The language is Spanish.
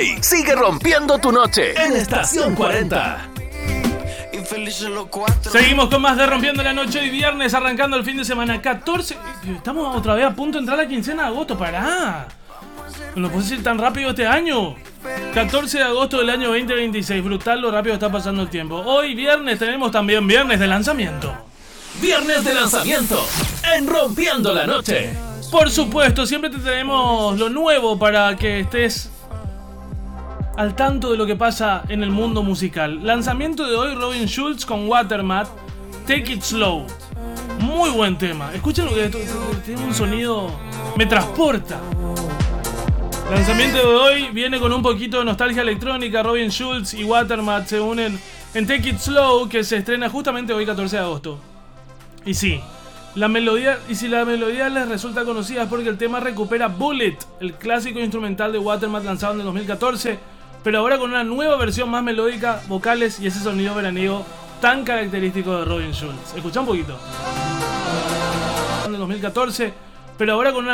DJ sigue rompiendo tu noche en Estación 40. Seguimos con más de Rompiendo la Noche. Hoy viernes, arrancando el fin de semana 14. Estamos otra vez a punto de entrar a la quincena de agosto. Pará, no puede ser tan rápido este año. 14 de agosto del año 2026. Brutal lo rápido está pasando el tiempo. Hoy viernes tenemos también viernes de lanzamiento. Viernes de lanzamiento en Rompiendo la Noche. Por supuesto, siempre te tenemos lo nuevo para que estés al tanto de lo que pasa en el mundo musical. Lanzamiento de hoy, Robin Schulz con Watermat, Take It Slow. Muy buen tema. Escuchen lo que tiene un sonido, me transporta. Lanzamiento de hoy viene con un poquito de nostalgia electrónica. Robin Schulz y Watermat se unen en Take It Slow, que se estrena justamente hoy 14 de agosto. Y sí, si la melodía les resulta conocida es porque el tema recupera Bullet, el clásico instrumental de Watermat lanzado en el 2014, pero ahora con una nueva versión más melódica, vocales y ese sonido veraniego tan característico de Robin Schulz. Escucha un poquito. En el 2014, pero ahora con una